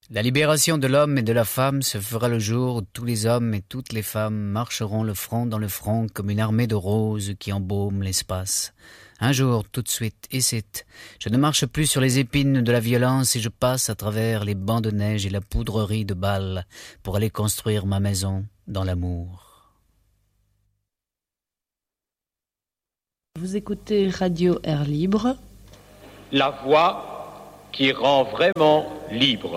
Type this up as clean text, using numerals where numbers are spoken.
La libération de l'homme et de la femme se fera le jour où tous les hommes et toutes les femmes marcheront le front dans le front comme une armée de roses qui embaume l'espace. Un jour, tout de suite, ici, je ne marche plus sur les épines de la violence et je passe à travers les bancs de neige et la poudrerie de balles pour aller construire ma maison dans l'amour. Vous écoutez Radio Air Libre. La voix qui rend vraiment libre.